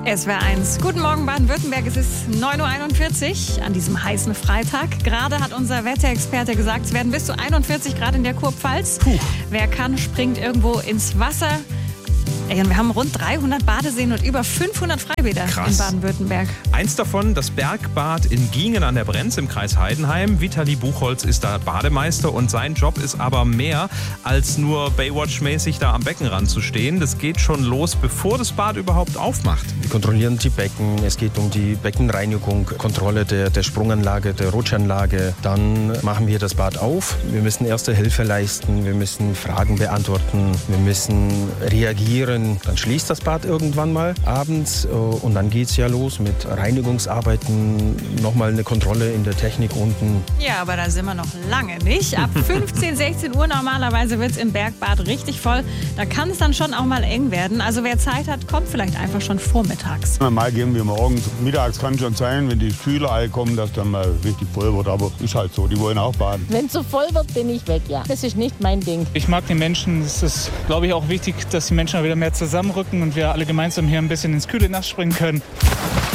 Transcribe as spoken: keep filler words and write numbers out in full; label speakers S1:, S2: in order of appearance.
S1: S W R eins. Guten Morgen Baden-Württemberg, es ist neun Uhr einundvierzig an diesem heißen Freitag. Gerade hat unser Wetterexperte gesagt, es werden bis zu einundvierzig Grad in der Kurpfalz. Puh. Wer kann, springt irgendwo ins Wasser. Ey, und wir haben rund dreihundert Badeseen und über fünfhundert Freibäder Krass. in Baden-Württemberg.
S2: Eins davon, das Bergbad in Giengen an der Brenz im Kreis Heidenheim. Vitali Buchholz ist da Bademeister und sein Job ist aber mehr als nur Baywatch-mäßig da am Beckenrand zu stehen. Das geht schon los, bevor das Bad überhaupt aufmacht.
S3: Wir kontrollieren die Becken, es geht um die Beckenreinigung, Kontrolle der, der Sprunganlage, der Rutschanlage. Dann machen wir das Bad auf. Wir müssen erste Hilfe leisten, wir müssen Fragen beantworten, wir müssen reagieren. Dann schließt das Bad irgendwann mal abends und dann geht es ja los mit Reinigungsarbeiten, nochmal eine Kontrolle in der Technik unten.
S1: Ja, aber da sind wir noch lange nicht. Ab fünfzehn, sechzehn Uhr normalerweise wird es im Bergbad richtig voll. Da kann es dann schon auch mal eng werden. Also wer Zeit hat, kommt vielleicht einfach schon vormittags.
S4: Mal gehen wir morgens. Mittags kann schon sein, wenn die Schüler alle kommen, dass dann mal richtig voll wird. Aber ist halt so, die wollen auch baden.
S5: Wenn es so voll wird, bin ich weg, ja. Das ist nicht mein Ding.
S6: Ich mag die Menschen. Es ist, glaube ich, auch wichtig, dass die Menschen wieder mehr zusammenrücken und wir alle gemeinsam hier ein bisschen ins kühle Nass springen können.